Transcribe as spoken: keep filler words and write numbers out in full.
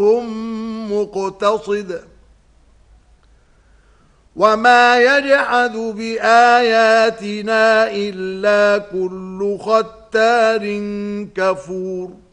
مقتصد وما يجحد بآياتنا إلا كل ختار كفور